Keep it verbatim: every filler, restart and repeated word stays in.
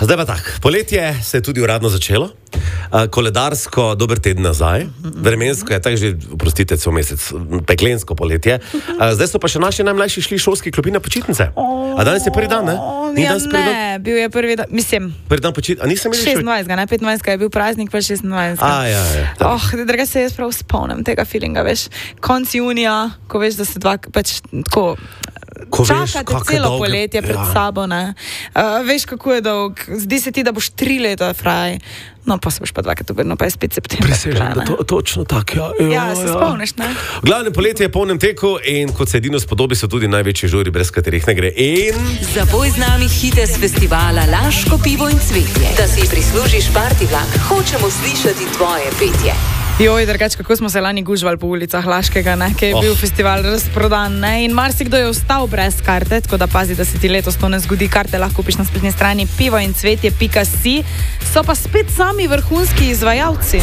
Zdaj pa tako, poletje se je tudi uradno začelo, uh, koledarsko dober teden nazaj, vremensko je tako že, oprostite, cel mesec, peklensko poletje. Uh, zdaj so pa še naši najmlajši šli šolski klopi na počitnice. A danes je prvi dan, ne? Ni Ja, danes prvi dan? ne, bil je prvi dan, mislim, Prvi dan počit... A nisem imel še... šestnajstega, ne, petnajstega je bil praznik, pa šestnajstega. A, ja, ja. tako. Oh, druga se jaz prav spomnim tega feelinga, veš, konc junija, ko veš, da se dva, pač tako, Ko veš, čakate kako je celo dolgo- poletje pred ja. sabo, ne. Uh, veš, kako je dolg, zdi se ti, da boš tri leta fraj, no pa se boš pa dvakrat obrnil, pa je spet september. Presežem, da to, točno tako, ja. Ja, se spomniš, ne? Glavne poletje je v polnem teku in kot se edino spodobi, so tudi največji žuri, brez katerih ne gre. In... Zaboj z nami hite z festivala Laško pivo in cvetje. Da si prislužiš party vlak, hočemo slišati tvoje petje. Joj, drugače, kako smo se lani gužvali po ulicah Laškega, ne, ker je Oh. bil festival razprodan, ne, in marsikdo je ostal brez karte, tako da pazi, da se ti letos to ne zgodi. Karte lahko kupiš na spletni strani pivo in cvetje pika si, so pa spet sami vrhunski izvajalci.